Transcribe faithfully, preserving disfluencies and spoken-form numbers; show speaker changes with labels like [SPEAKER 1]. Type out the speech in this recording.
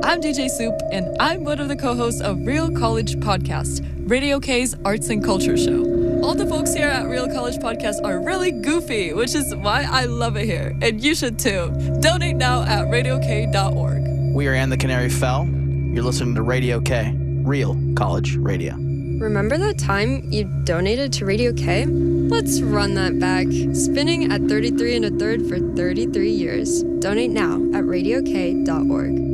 [SPEAKER 1] I'm D J Soup, and I'm one of the co-hosts of Real College Podcast, Radio K's arts and culture show. All the folks here at Real College Podcast are really goofy, which is why I love it here, and you should too. Donate now at radio k dot org.
[SPEAKER 2] We are Anne the Canary Fell. You're listening to Radio K, Real College Radio.
[SPEAKER 3] Remember that time you donated to Radio K? Let's run that back. Spinning at thirty-three and a third for thirty-three years. Donate now at radio k dot org.